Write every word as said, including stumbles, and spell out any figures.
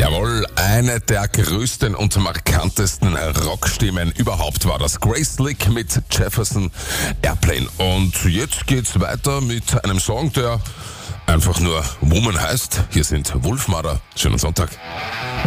Jawohl, eine der größten und markantesten Rockstimmen überhaupt war das. Grace Slick mit Jefferson Airplane. Und jetzt geht's weiter mit einem Song, der einfach nur Woman heißt. Hier sind Wolfmother. Schönen Sonntag.